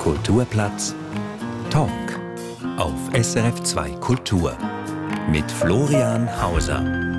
Kulturplatz Talk auf SRF 2 Kultur mit Florian Hauser.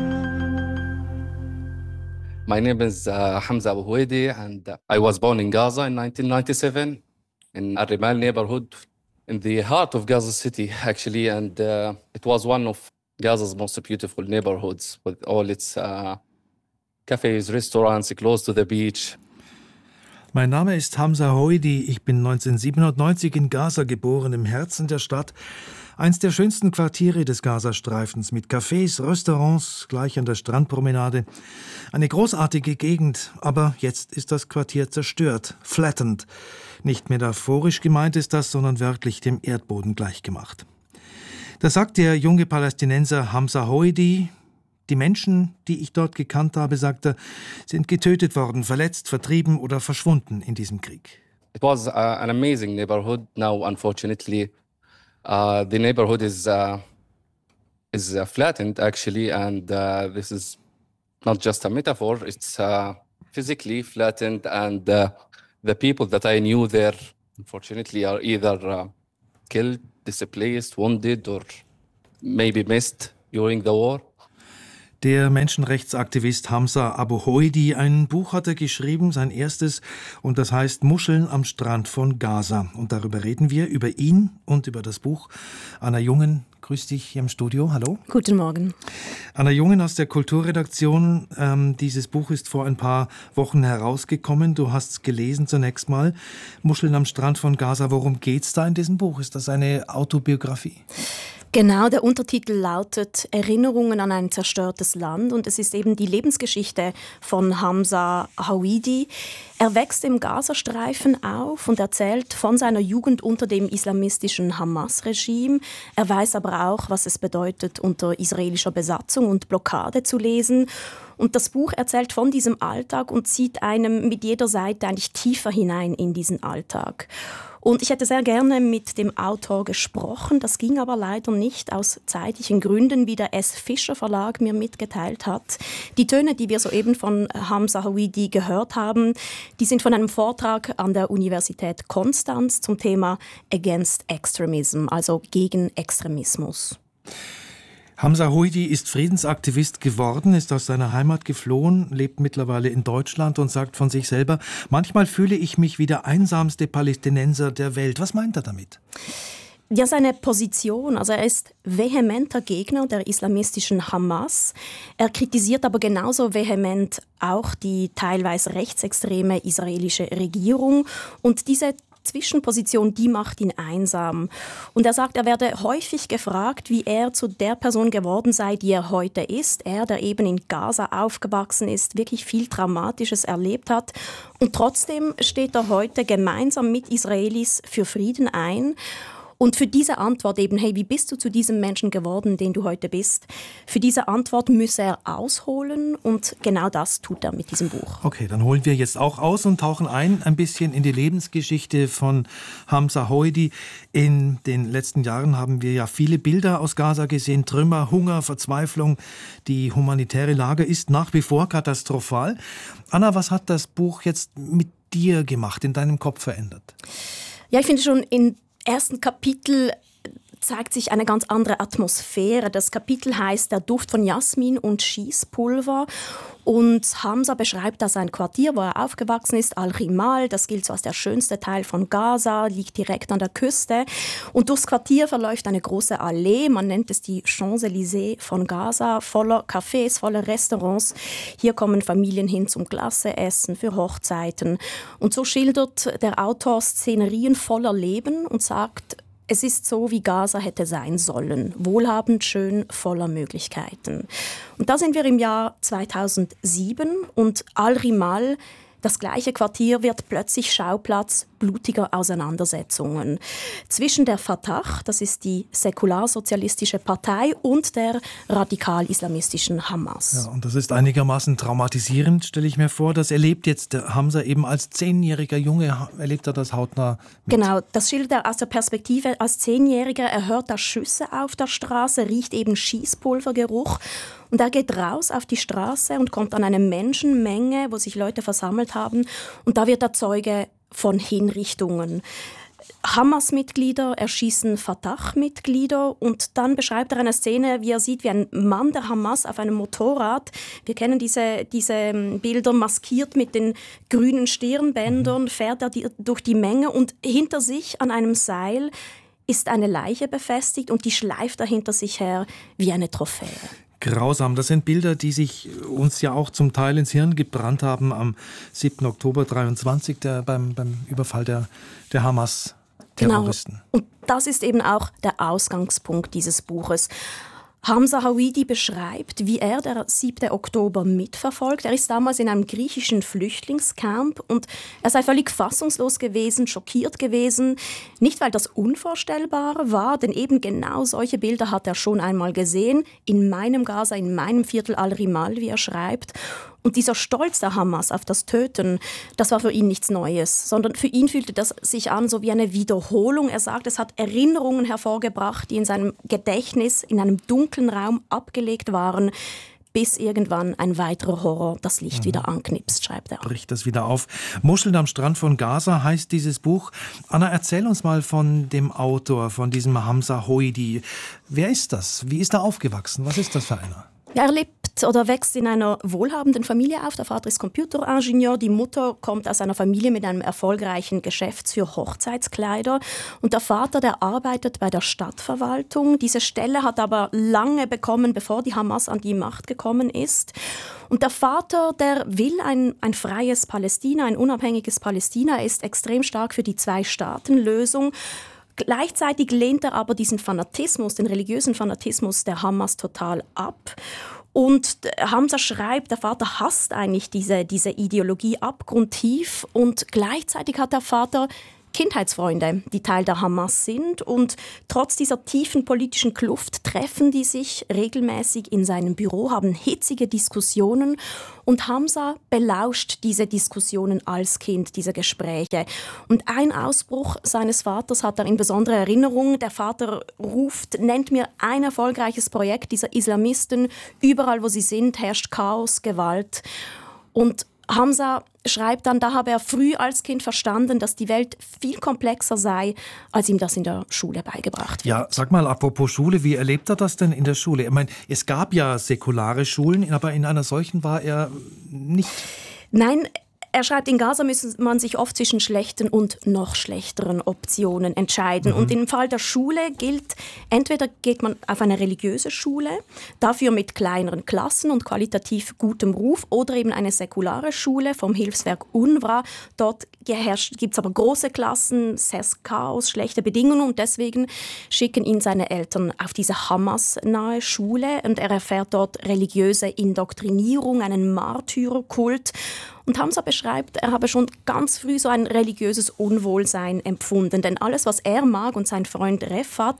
My name is Hamza Abu Huwaidi, and I was born in Gaza in 1997 in Al Rimal neighborhood in the heart of Gaza City, actually, and it was one of Gaza's most beautiful neighborhoods with all its cafes, restaurants close to the beach. Mein Name ist Hamza Huwaidi. Ich bin 1997 in Gaza geboren, im Herzen der Stadt. Eins der schönsten Quartiere des Gazastreifens mit Cafés, Restaurants, gleich an der Strandpromenade. Eine großartige Gegend, aber jetzt ist das Quartier zerstört, flattened. Nicht metaphorisch gemeint ist das, sondern wörtlich dem Erdboden gleichgemacht. Da sagt der junge Palästinenser Hamza Huwaidi: Die Menschen, die ich dort gekannt habe, sagt er, sind getötet worden, verletzt, vertrieben oder verschwunden in diesem Krieg. It was an amazing neighborhood. Now, unfortunately, the neighborhood is flattened, actually, and this is not just a metaphor. It's physically flattened, and the people that I knew there, unfortunately, are either killed, displaced, wounded, or maybe missed during the war. Der Menschenrechtsaktivist Hamza Abu Huwaidi, ein Buch hat er geschrieben, sein erstes, und das heißt Muscheln am Strand von Gaza. Und darüber reden wir, über ihn und über das Buch. Anna Jungen, grüß dich hier im Studio, hallo. Guten Morgen. Anna Jungen aus der Kulturredaktion. Dieses Buch ist vor ein paar Wochen herausgekommen. Du hast es gelesen zunächst mal. Muscheln am Strand von Gaza, worum geht's da in diesem Buch? Ist das eine Autobiografie? Genau, der Untertitel lautet Erinnerungen an ein zerstörtes Land, und es ist eben die Lebensgeschichte von Hamza Huwaidi. Er wächst im Gazastreifen auf und erzählt von seiner Jugend unter dem islamistischen Hamas-Regime. Er weiß aber auch, was es bedeutet, unter israelischer Besatzung und Blockade zu lesen. Und das Buch erzählt von diesem Alltag und zieht einem mit jeder Seite eigentlich tiefer hinein in diesen Alltag. Und ich hätte sehr gerne mit dem Autor gesprochen, das ging aber leider nicht aus zeitlichen Gründen, wie der S. Fischer Verlag mir mitgeteilt hat. Die Töne, die wir soeben von Hamza Huwaidi gehört haben, die sind von einem Vortrag an der Universität Konstanz zum Thema Against Extremism, also gegen Extremismus. Hamza Huwaidi ist Friedensaktivist geworden, ist aus seiner Heimat geflohen, lebt mittlerweile in Deutschland und sagt von sich selber: Manchmal fühle ich mich wie der einsamste Palästinenser der Welt. Was meint er damit? Ja, seine Position, also er ist vehementer Gegner der islamistischen Hamas. Er kritisiert aber genauso vehement auch die teilweise rechtsextreme israelische Regierung, und diese Zwischenposition, die macht ihn einsam. Und er sagt, er werde häufig gefragt, wie er zu der Person geworden sei, die er heute ist. Er, der eben in Gaza aufgewachsen ist, wirklich viel Traumatisches erlebt hat. Und trotzdem steht er heute gemeinsam mit Israelis für Frieden ein. Und für diese Antwort eben, hey, wie bist du zu diesem Menschen geworden, den du heute bist? Für diese Antwort müsse er ausholen, und genau das tut er mit diesem Buch. Okay, dann holen wir jetzt auch aus und tauchen ein bisschen in die Lebensgeschichte von Hamza Huwaidi. In den letzten Jahren haben wir ja viele Bilder aus Gaza gesehen, Trümmer, Hunger, Verzweiflung. Die humanitäre Lage ist nach wie vor katastrophal. Anna, was hat das Buch jetzt mit dir gemacht, in deinem Kopf verändert? Ja, ich finde schon im ersten Kapitel zeigt sich eine ganz andere Atmosphäre. Das Kapitel heißt Der Duft von Jasmin und Schießpulver. Und Hamza beschreibt da sein Quartier, wo er aufgewachsen ist, Al Rimal. Das gilt so als der schönste Teil von Gaza, liegt direkt an der Küste. Und durchs Quartier verläuft eine große Allee, man nennt es die Champs-Élysées von Gaza, voller Cafés, voller Restaurants. Hier kommen Familien hin zum Klasseessen, für Hochzeiten. Und so schildert der Autor Szenerien voller Leben und sagt, es ist so, wie Gaza hätte sein sollen. Wohlhabend, schön, voller Möglichkeiten. Und da sind wir im Jahr 2007 und Al Rimal, das gleiche Quartier, wird plötzlich Schauplatz blutiger Auseinandersetzungen zwischen der Fatah, das ist die säkularsozialistische Partei, und der radikal-islamistischen Hamas. Ja, und das ist einigermaßen traumatisierend, stelle ich mir vor. Das erlebt jetzt der Hamza eben als 10-jähriger Junge, erlebt er das hautnah mit. Genau, das schildert er aus der Perspektive als 10-Jähriger. Er hört da Schüsse auf der Straße, riecht eben Schießpulvergeruch. Und er geht raus auf die Straße und kommt an eine Menschenmenge, wo sich Leute versammelt haben. Und da wird er Zeuge von Hinrichtungen. Hamas-Mitglieder erschießen Fatah-Mitglieder und dann beschreibt er eine Szene, wie er sieht, wie ein Mann der Hamas auf einem Motorrad, wir kennen diese Bilder, maskiert mit den grünen Stirnbändern, fährt er durch die Menge und hinter sich an einem Seil ist eine Leiche befestigt und die schleift er hinter sich her wie eine Trophäe. Grausam. Das sind Bilder, die sich uns ja auch zum Teil ins Hirn gebrannt haben am 7. Oktober 23, beim Überfall der Hamas-Terroristen. Genau. Und das ist eben auch der Ausgangspunkt dieses Buches. Hamza Hawidi beschreibt, wie er der 7. Oktober mitverfolgt. Er ist damals in einem griechischen Flüchtlingscamp und er sei völlig fassungslos gewesen, schockiert gewesen. Nicht, weil das unvorstellbar war, denn eben genau solche Bilder hat er schon einmal gesehen. In meinem Gaza, in meinem Viertel Al-Rimal, wie er schreibt. Und dieser Stolz der Hamas auf das Töten, das war für ihn nichts Neues, sondern für ihn fühlte das sich an so wie eine Wiederholung. Er sagt, es hat Erinnerungen hervorgebracht, die in seinem Gedächtnis in einem dunklen Raum abgelegt waren, bis irgendwann ein weiterer Horror das Licht wieder anknipst, schreibt er. Bricht das wieder auf. Muscheln am Strand von Gaza heißt dieses Buch. Anna, erzähl uns mal von dem Autor, von diesem Hamza Hawidi. Wer ist das? Wie ist er aufgewachsen? Was ist das für einer? Er lebt oder wächst in einer wohlhabenden Familie auf. Der Vater ist Computeringenieur, die Mutter kommt aus einer Familie mit einem erfolgreichen Geschäft für Hochzeitskleider. Und der Vater, der arbeitet bei der Stadtverwaltung. Diese Stelle hat aber lange bekommen, bevor die Hamas an die Macht gekommen ist. Und der Vater, der will ein freies Palästina, ein unabhängiges Palästina. Er ist extrem stark für die Zwei-Staaten-Lösung. Gleichzeitig lehnt er aber diesen Fanatismus, den religiösen Fanatismus der Hamas total ab. Und Hamza schreibt, der Vater hasst eigentlich diese Ideologie abgrundtief und gleichzeitig hat der Vater Kindheitsfreunde, die Teil der Hamas sind. Und trotz dieser tiefen politischen Kluft treffen die sich regelmäßig in seinem Büro, haben hitzige Diskussionen. Und Hamza belauscht diese Diskussionen als Kind, diese Gespräche. Und ein Ausbruch seines Vaters hat er in besonderer Erinnerung. Der Vater nennt mir ein erfolgreiches Projekt dieser Islamisten. Überall, wo sie sind, herrscht Chaos, Gewalt. Und Hamza schreibt dann, da habe er früh als Kind verstanden, dass die Welt viel komplexer sei, als ihm das in der Schule beigebracht wird. Ja, sag mal, apropos Schule, wie erlebt er das denn in der Schule? Ich meine, es gab ja säkulare Schulen, aber in einer solchen war er nicht. Nein, er schreibt, in Gaza müsse man sich oft zwischen schlechten und noch schlechteren Optionen entscheiden. Und im Fall der Schule gilt, entweder geht man auf eine religiöse Schule, dafür mit kleineren Klassen und qualitativ gutem Ruf, oder eben eine säkulare Schule vom Hilfswerk UNRWA. Dort gibt es aber große Klassen, es herrscht Chaos, schlechte Bedingungen und deswegen schicken ihn seine Eltern auf diese Hamas-nahe Schule und er erfährt dort religiöse Indoktrinierung, einen Märtyrerkult. Und Hamza beschreibt, er habe schon ganz früh so ein religiöses Unwohlsein empfunden. Denn alles, was er mag und sein Freund Refat,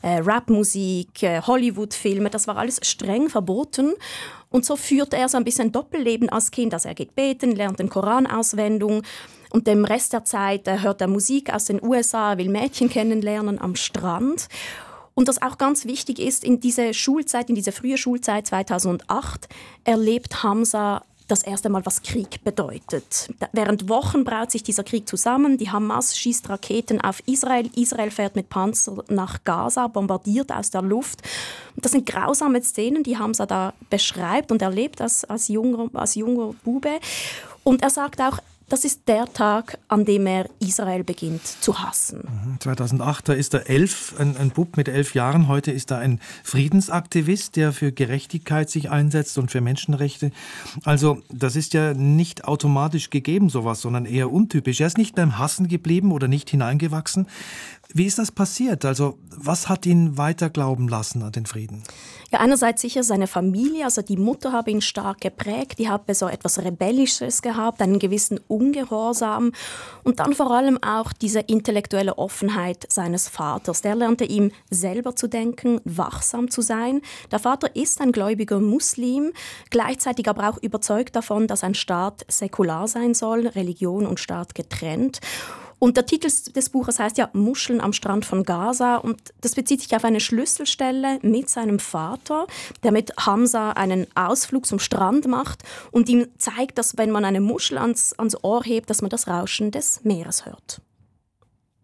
Rapmusik, Hollywood-Filme, das war alles streng verboten. Und so führte er so ein bisschen Doppelleben als Kind. Also er geht beten, lernt den Koran auswendig. Und dem Rest der Zeit hört er Musik aus den USA, will Mädchen kennenlernen am Strand. Und was auch ganz wichtig ist, in diese frühe Schulzeit 2008, erlebt Hamza das erste Mal, was Krieg bedeutet. Während Wochen braut sich dieser Krieg zusammen. Die Hamas schießt Raketen auf Israel. Israel fährt mit Panzer nach Gaza, bombardiert aus der Luft. Und das sind grausame Szenen, die Hamza da beschreibt und erlebt als junger Bube. Und er sagt auch, das ist der Tag, an dem er Israel beginnt zu hassen. 2008, da ist er 11, ein Bub mit 11 Jahren. Heute ist er ein Friedensaktivist, der für Gerechtigkeit sich einsetzt und für Menschenrechte. Also das ist ja nicht automatisch gegeben, sowas, sondern eher untypisch. Er ist nicht beim Hassen geblieben oder nicht hineingewachsen. Wie ist das passiert? Also was hat ihn weiter glauben lassen an den Frieden? Ja, einerseits sicher seine Familie, also die Mutter habe ihn stark geprägt, die habe so etwas Rebellisches gehabt, einen gewissen Ungehorsam und dann vor allem auch diese intellektuelle Offenheit seines Vaters. Der lernte ihm selber zu denken, wachsam zu sein. Der Vater ist ein gläubiger Muslim, gleichzeitig aber auch überzeugt davon, dass ein Staat säkular sein soll, Religion und Staat getrennt. Und der Titel des Buches heißt ja Muscheln am Strand von Gaza und das bezieht sich auf eine Schlüsselstelle mit seinem Vater, der mit Hamza einen Ausflug zum Strand macht und ihm zeigt, dass wenn man eine Muschel ans Ohr hebt, dass man das Rauschen des Meeres hört.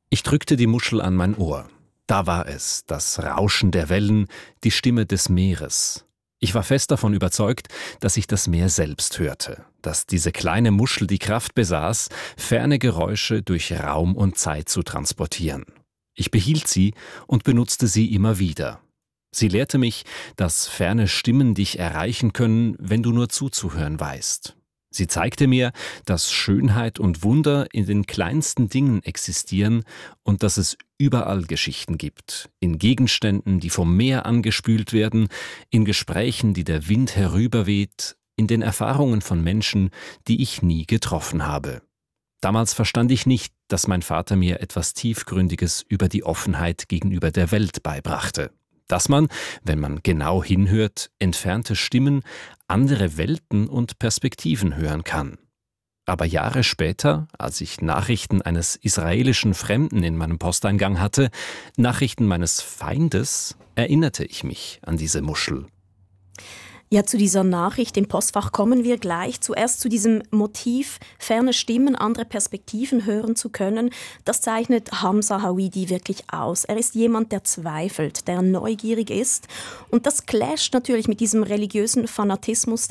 Ich drückte die Muschel an mein Ohr. Da war es, das Rauschen der Wellen, die Stimme des Meeres. Ich war fest davon überzeugt, dass ich das Meer selbst hörte, dass diese kleine Muschel die Kraft besaß, ferne Geräusche durch Raum und Zeit zu transportieren. Ich behielt sie und benutzte sie immer wieder. Sie lehrte mich, dass ferne Stimmen dich erreichen können, wenn du nur zuzuhören weißt. Sie zeigte mir, dass Schönheit und Wunder in den kleinsten Dingen existieren und dass es überall Geschichten gibt, in Gegenständen, die vom Meer angespült werden, in Gesprächen, die der Wind herüberweht, in den Erfahrungen von Menschen, die ich nie getroffen habe. Damals verstand ich nicht, dass mein Vater mir etwas Tiefgründiges über die Offenheit gegenüber der Welt beibrachte. Dass man, wenn man genau hinhört, entfernte Stimmen, andere Welten und Perspektiven hören kann. Aber Jahre später, als ich Nachrichten eines israelischen Fremden in meinem Posteingang hatte, Nachrichten meines Feindes, erinnerte ich mich an diese Muschel. Ja, zu dieser Nachricht im Postfach kommen wir gleich. Zuerst zu diesem Motiv, ferne Stimmen, andere Perspektiven hören zu können. Das zeichnet Hamza Hawidi wirklich aus. Er ist jemand, der zweifelt, der neugierig ist. Und das clasht natürlich mit diesem religiösen Fanatismus,